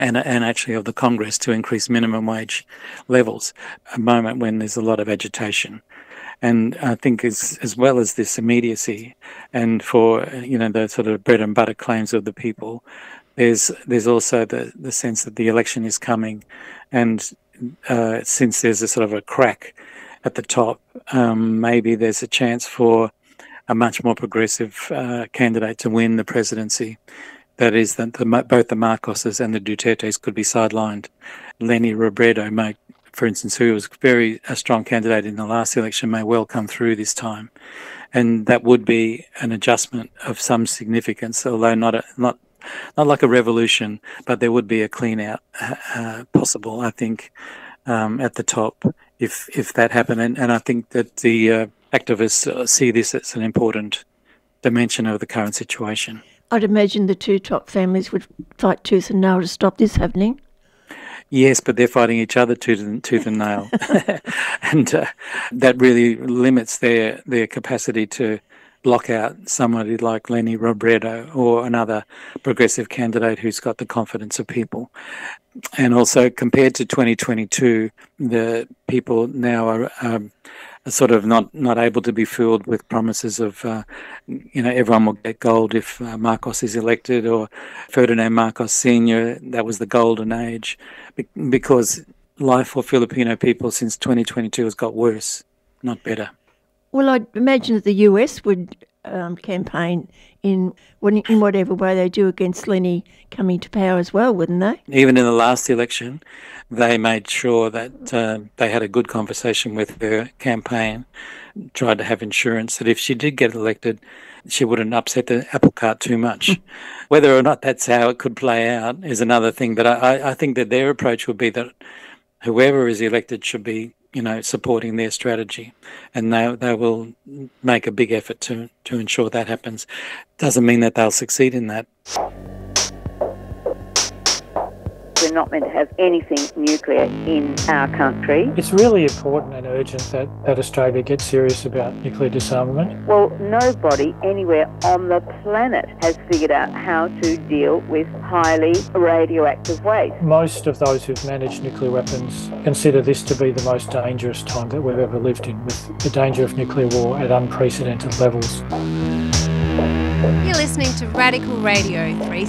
and actually of the Congress to increase minimum wage levels, a moment when there's a lot of agitation. And I think as well as this immediacy and for, the sort of bread and butter claims of the people, there's also the sense that the election is coming. And since there's a sort of a crack at the top, maybe there's a chance for a much more progressive candidate to win the presidency. That is, that both the Marcoses and the Dutertes could be sidelined. Leni Robredo, for instance, who was a strong candidate in the last election, may well come through this time. And that would be an adjustment of some significance, although not like a revolution, but there would be a clean out possible, I think, at the top if that happened. And I think that the activists see this as an important dimension of the current situation. I'd imagine the two top families would fight tooth and nail to stop this happening. Yes, but they're fighting each other tooth and nail. And that really limits their capacity to block out somebody like Leni Robredo or another progressive candidate who's got the confidence of people. And also, compared to 2022, the people now are sort of not able to be fooled with promises of, everyone will get gold if Marcos is elected, or Ferdinand Marcos Sr., that was the golden age, because life for Filipino people since 2022 has got worse, not better. Well, I'd imagine that the US would campaign in whatever way they do against Leni coming to power as well, wouldn't they? Even in the last election, they made sure that they had a good conversation with her campaign, tried to have insurance that if she did get elected, she wouldn't upset the apple cart too much. Whether or not that's how it could play out is another thing, but I think that their approach would be that whoever is elected should be supporting their strategy, and they will make a big effort to ensure that happens. Doesn't mean that they'll succeed in that. We're not meant to have anything nuclear in our country. It's really important and urgent that Australia gets serious about nuclear disarmament. Well, nobody anywhere on the planet has figured out how to deal with highly radioactive waste. Most of those who've managed nuclear weapons consider this to be the most dangerous time that we've ever lived in, with the danger of nuclear war at unprecedented levels. You're listening to Radical Radio 360.